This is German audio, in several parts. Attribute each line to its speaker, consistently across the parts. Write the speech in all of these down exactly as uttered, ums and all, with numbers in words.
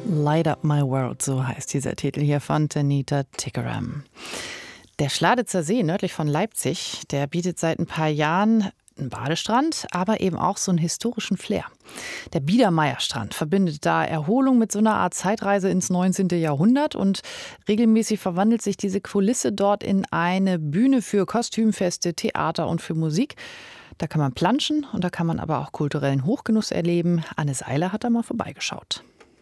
Speaker 1: Light Up My World, so heißt dieser Titel hier von Tanita Tikaram. Der Schladitzer See nördlich von Leipzig, der bietet seit ein paar Jahren einen Badestrand, aber eben auch so einen historischen Flair. Der Biedermeierstrand verbindet da Erholung mit so einer Art Zeitreise ins neunzehnten Jahrhundert und regelmäßig verwandelt sich diese Kulisse dort in eine Bühne für Kostümfeste, Theater und für Musik. Da kann man planschen und da kann man aber auch kulturellen Hochgenuss erleben. Anne Seiler hat da mal vorbeigeschaut.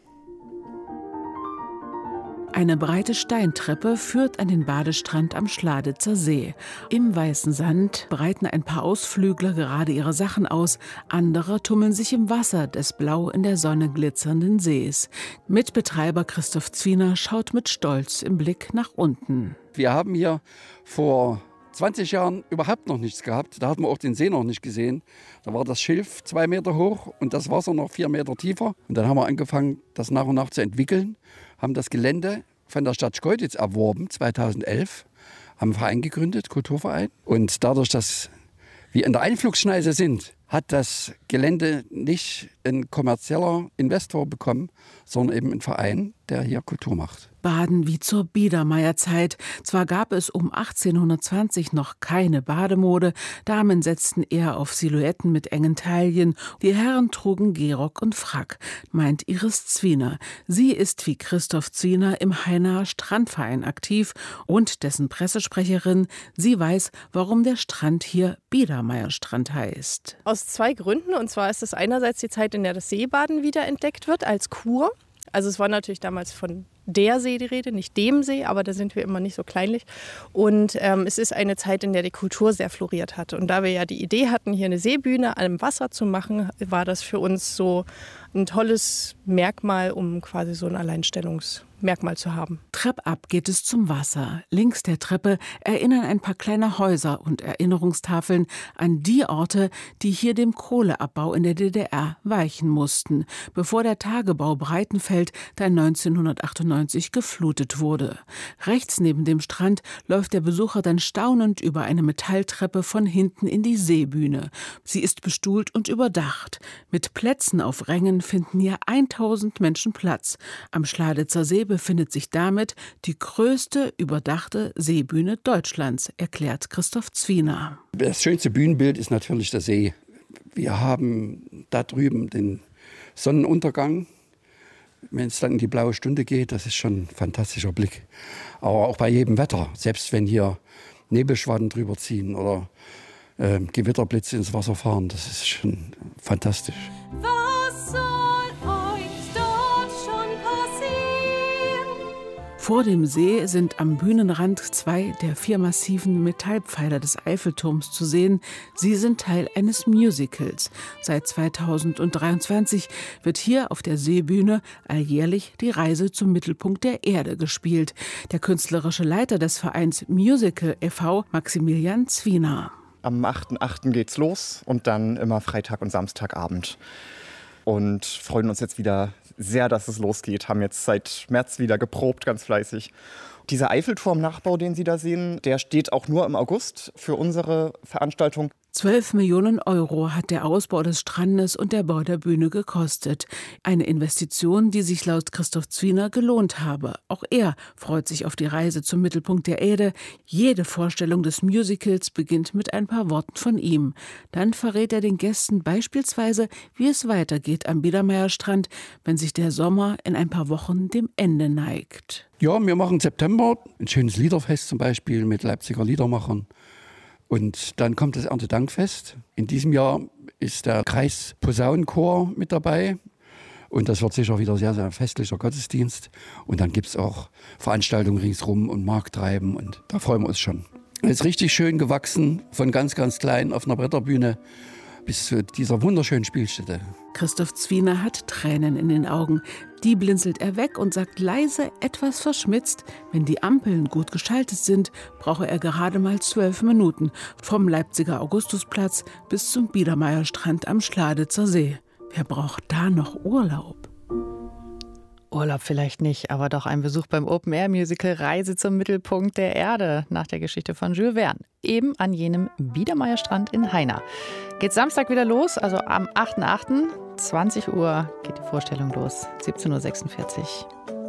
Speaker 2: Eine breite Steintreppe führt an den Badestrand am Schladitzer See. Im weißen Sand breiten ein paar Ausflügler gerade ihre Sachen aus. Andere tummeln sich im Wasser des blau in der Sonne glitzernden Sees. Mitbetreiber Christoph Zwiener schaut mit Stolz im Blick nach unten.
Speaker 3: Wir haben hier vor zwanzig Jahren überhaupt noch nichts gehabt. Da hatten wir auch den See noch nicht gesehen. Da war das Schilf zwei Meter hoch und das Wasser noch vier Meter tiefer. Und dann haben wir angefangen, das nach und nach zu entwickeln. Haben das Gelände von der Stadt Schkeuditz erworben, zweitausendelf, haben einen Verein gegründet, Kulturverein. Und dadurch, dass wir in der Einflugsschneise sind, hat das Gelände nicht ein kommerzieller Investor bekommen, sondern eben ein Verein, der hier Kultur macht.
Speaker 2: Baden wie zur Biedermeierzeit. Zwar gab es um achtzehnhundertzwanzig noch keine Bademode, Damen setzten eher auf Silhouetten mit engen Taillen, die Herren trugen Gehrock und Frack, meint Iris Zwiener. Sie ist wie Christoph Zwiener im Hainaer Strandverein aktiv und dessen Pressesprecherin. Sie weiß, warum der Strand hier Biedermeierstrand heißt.
Speaker 4: Aus zwei Gründen. Und zwar ist es einerseits die Zeit, in der das Seebaden wiederentdeckt wird als Kur. Also es war natürlich damals von der See die Rede, nicht dem See, aber da sind wir immer nicht so kleinlich. Und ähm, es ist eine Zeit, in der die Kultur sehr floriert hat. Und da wir ja die Idee hatten, hier eine Seebühne am Wasser zu machen, war das für uns so ein tolles Merkmal, um quasi so ein Alleinstellungsmerkmal zu haben.
Speaker 2: Treppab geht es zum Wasser. Links der Treppe erinnern ein paar kleine Häuser und Erinnerungstafeln an die Orte, die hier dem Kohleabbau in der D D R weichen mussten, bevor der Tagebau Breitenfeld dann neunzehnhundertachtundneunzig geflutet wurde. Rechts neben dem Strand läuft der Besucher dann staunend über eine Metalltreppe von hinten in die Seebühne. Sie ist bestuhlt und überdacht. Mit Plätzen auf Rängen finden hier tausend Menschen Platz. Am Schladitzer See befindet sich damit die größte überdachte Seebühne Deutschlands, erklärt Christoph Zwiener.
Speaker 3: Das schönste Bühnenbild ist natürlich der See. Wir haben da drüben den Sonnenuntergang. Wenn es dann in die blaue Stunde geht, das ist schon ein fantastischer Blick. Aber auch bei jedem Wetter, selbst wenn hier Nebelschwaden drüber ziehen oder äh, Gewitterblitze ins Wasser fahren, das ist schon fantastisch.
Speaker 5: Was soll euch dort schon passieren?
Speaker 2: Vor dem See sind am Bühnenrand zwei der vier massiven Metallpfeiler des Eiffelturms zu sehen. Sie sind Teil eines Musicals. Seit zweitausenddreiundzwanzig wird hier auf der Seebühne alljährlich die Reise zum Mittelpunkt der Erde gespielt. Der künstlerische Leiter des Vereins Musical e V, Maximilian Zwiener.
Speaker 6: Am achten achten geht's los und dann immer Freitag und Samstagabend. Und freuen uns jetzt wieder sehr, dass es losgeht. Haben jetzt seit März wieder geprobt, ganz fleißig. Dieser Eiffelturm-Nachbau, den Sie da sehen, der steht auch nur im August für unsere Veranstaltung.
Speaker 2: Zwölf Millionen Euro hat der Ausbau des Strandes und der Bau der Bühne gekostet. Eine Investition, die sich laut Christoph Zwiener gelohnt habe. Auch er freut sich auf die Reise zum Mittelpunkt der Erde. Jede Vorstellung des Musicals beginnt mit ein paar Worten von ihm. Dann verrät er den Gästen beispielsweise, wie es weitergeht am Biedermeierstrand, wenn sich der Sommer in ein paar Wochen dem Ende neigt.
Speaker 3: Ja, wir machen im September ein schönes Liederfest zum Beispiel mit Leipziger Liedermachern. Und dann kommt das Erntedankfest. In diesem Jahr ist der Kreisposaunenchor mit dabei. Und das wird sicher wieder sehr, sehr festlicher Gottesdienst. Und dann gibt es auch Veranstaltungen ringsrum und Markttreiben. Und da freuen wir uns schon. Es ist richtig schön gewachsen, von ganz, ganz klein auf einer Bretterbühne bis zu dieser wunderschönen Spielstätte.
Speaker 2: Christoph Zwiener hat Tränen in den Augen. Die blinzelt er weg und sagt leise, etwas verschmitzt, wenn die Ampeln gut geschaltet sind, brauche er gerade mal zwölf Minuten vom Leipziger Augustusplatz bis zum Biedermeierstrand am Schladitzer See. Wer braucht da noch Urlaub?
Speaker 1: Urlaub vielleicht nicht, aber doch ein Besuch beim Open-Air-Musical Reise zum Mittelpunkt der Erde nach der Geschichte von Jules Verne. Eben an jenem Biedermeierstrand in Haina. Geht Samstag wieder los, also am achten achten zwanzig Uhr geht die Vorstellung los, siebzehn Uhr sechsundvierzig.